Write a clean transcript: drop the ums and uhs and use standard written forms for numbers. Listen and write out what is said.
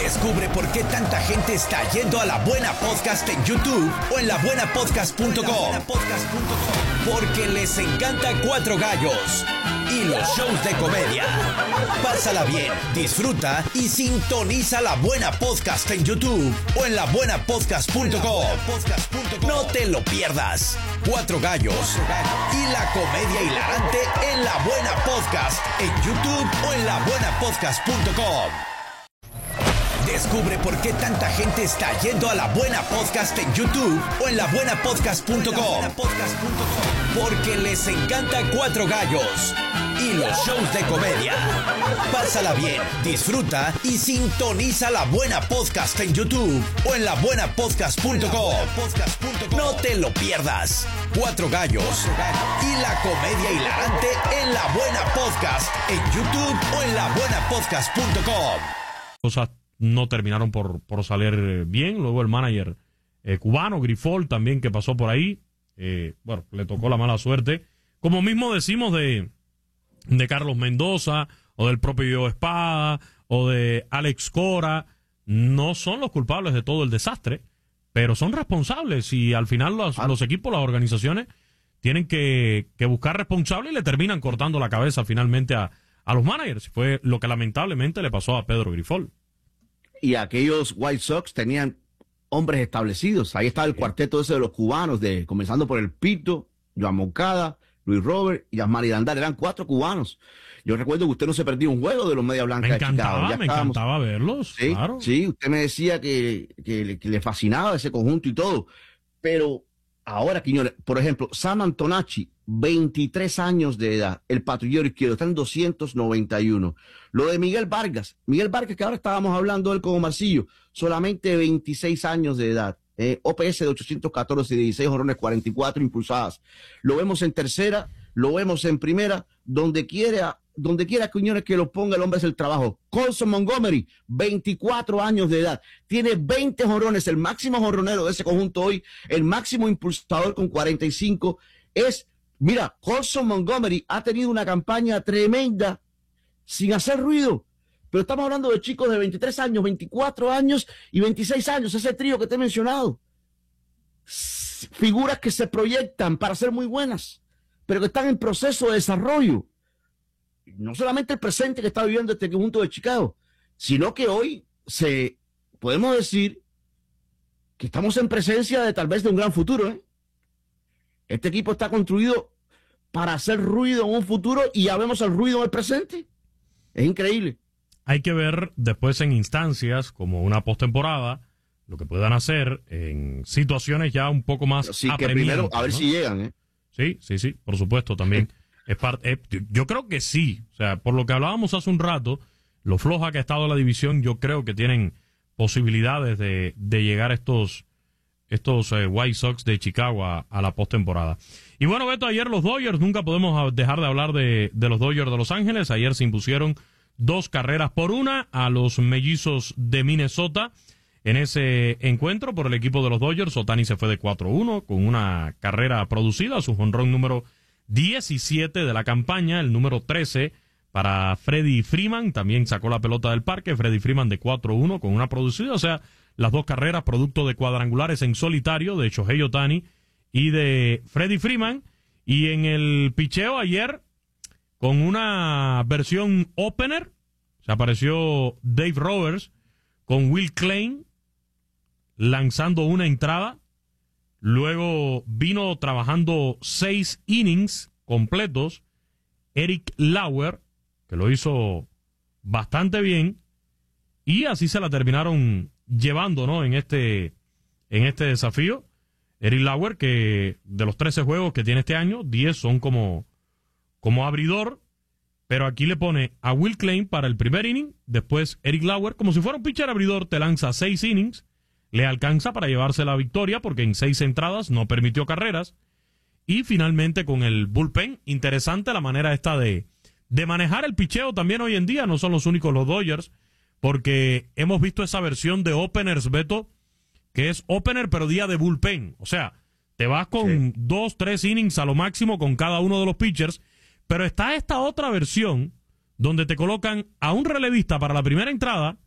Descubre por qué tanta gente está yendo a La Buena Podcast en YouTube o en labuenapodcast.com. Porque les encanta Cuatro Gallos y los shows de comedia. Pásala bien, disfruta y sintoniza La Buena Podcast en YouTube o en labuenapodcast.com. No te lo pierdas. Cuatro Gallos y la comedia hilarante en La Buena Podcast en YouTube o en labuenapodcast.com. Descubre por qué tanta gente está yendo a La Buena Podcast en YouTube o en labuenapodcast.com. Porque les encanta Cuatro Gallos y los shows de comedia. Pásala bien, disfruta y sintoniza La Buena Podcast en YouTube o en labuenapodcast.com. No te lo pierdas. Cuatro Gallos y la comedia hilarante en La Buena Podcast en YouTube o en labuenapodcast.com. Cosas no terminaron por salir bien. Luego el manager cubano, Grifol, también, que pasó por ahí, bueno, le tocó la mala suerte. Como mismo decimos de Carlos Mendoza, o del propio Joe Espada, o de Alex Cora, no son los culpables de todo el desastre, pero son responsables, y al final los equipos, las organizaciones, tienen que buscar responsables y le terminan cortando la cabeza finalmente a los managers. Fue lo que lamentablemente le pasó a Pedro Grifol. Y aquellos White Sox tenían hombres establecidos. Ahí estaba el cuarteto ese de los cubanos, comenzando por el Pito, Joan Moncada, Luis Robert y Yasmani Dandar. Eran 4 cubanos. Yo recuerdo que usted no se perdía un juego de los Media Blanca de Chicago. Me encantaba verlos. Sí, claro. Sí, usted me decía que le fascinaba ese conjunto y todo. Pero ahora, Quiñones, por ejemplo, Sam Antonacci, 23 años de edad, el patrullero izquierdo, está en 291. Lo de Miguel Vargas, que ahora estábamos hablando de él como Marcillo, solamente 26 años de edad, OPS de 814, 16 jonrones, 44 impulsadas. Lo vemos en tercera, lo vemos en primera, donde quiera, Quiñones, que lo ponga, el hombre es el trabajo. Colson Montgomery, 24 años de edad, tiene 20 jonrones, el máximo jonronero de ese conjunto hoy, el máximo impulsador con 45 es... Mira, Colson Montgomery ha tenido una campaña tremenda sin hacer ruido, pero estamos hablando de chicos de 23 años, 24 años y 26 años, ese trío que te he mencionado. Figuras que se proyectan para ser muy buenas, pero que están en proceso de desarrollo. No solamente el presente que está viviendo este conjunto de Chicago, sino que hoy podemos decir que estamos en presencia de tal vez de un gran futuro, ¿eh? Este equipo está construido para hacer ruido en un futuro y ya vemos el ruido en el presente. Es increíble. Hay que ver después en instancias como una postemporada lo que puedan hacer en situaciones ya un poco más sí, que primero a ver, ¿no?, si llegan, ¿eh? Sí, por supuesto, también. Es yo creo que sí. O sea, por lo que hablábamos hace un rato, lo floja que ha estado la división, yo creo que tienen posibilidades de llegar estos White Sox de Chicago a la postemporada. Y bueno, Beto, ayer los Dodgers, nunca podemos dejar de hablar de los Dodgers de Los Ángeles. Ayer se impusieron 2-1 a los Mellizos de Minnesota. En ese encuentro por el equipo de los Dodgers, Ohtani se fue de 4-1 con una carrera producida, su jonrón número 17 de la campaña, el número 13 para Freddie Freeman, también sacó la pelota del parque, Freddie Freeman de 4-1 con una producida, o sea, las 2 carreras producto de cuadrangulares en solitario de Shohei Ohtani y de Freddie Freeman. Y en el picheo ayer, con una versión opener, se apareció Dave Roberts con Will Klein lanzando una entrada. Luego vino trabajando 6 innings completos Eric Lauer, que lo hizo bastante bien, y así se la terminaron llevando, ¿no?, en este desafío. Eric Lauer, que de los 13 juegos que tiene este año, 10 son como abridor, pero aquí le pone a Will Klein para el primer inning, después Eric Lauer, como si fuera un pitcher abridor, te lanza 6 innings, le alcanza para llevarse la victoria, porque en 6 entradas no permitió carreras, y finalmente con el bullpen. Interesante la manera esta de manejar el picheo también hoy en día, no son los únicos los Dodgers, porque hemos visto esa versión de openers, Beto, que es opener pero día de bullpen. O sea, te vas con 2, 3 innings a lo máximo con cada uno de los pitchers, pero está esta otra versión donde te colocan a un relevista para la primera entrada